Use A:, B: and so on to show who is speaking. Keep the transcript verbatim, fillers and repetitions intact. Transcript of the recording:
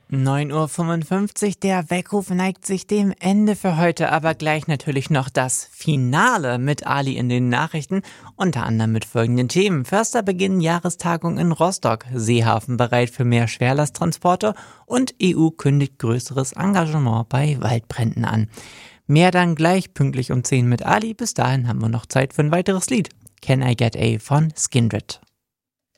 A: neun Uhr fünfundfünfzig, der Weckruf neigt sich dem Ende für heute, aber gleich natürlich noch das Finale mit Ali in den Nachrichten, unter anderem mit folgenden Themen. Förster beginnen Jahrestagung in Rostock, Seehafen bereit für mehr Schwerlasttransporte und E U kündigt größeres Engagement bei Waldbränden an. Mehr dann gleich pünktlich um zehn mit Ali, bis dahin haben wir noch Zeit für ein weiteres Lied. Can I Get A von Skindred.